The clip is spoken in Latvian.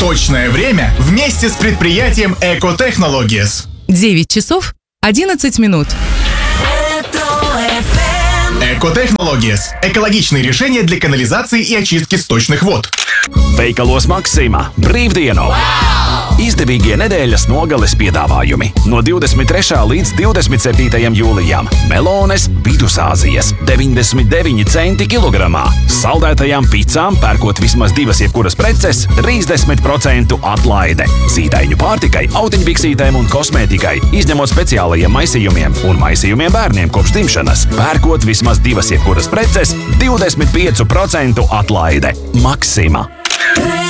Точное время вместе с предприятием Экотехнологиес. 9 часов 11 минут. Экотехнологиес – экологичные решения для канализации и очистки сточных вод. Veikalos Maksima brīvdienu! Izdevīgie nedēļas nogales piedāvājumi no 23. līdz 27. jūlijam. Melones Vidusāzijas 99 centi kilogramā. Saldētajām picām pērkot vismaz 2 jebkuras preces 30% atlaide. Zīdaiņu pārtikai, autiņbiksītēm un kosmētikai, izņemot speciālajiem maisījumiem un maisījumiem bērniem kopš dzimšanas. Pērkot vismaz 2 jebkuras preces 25% atlaide. Maksima.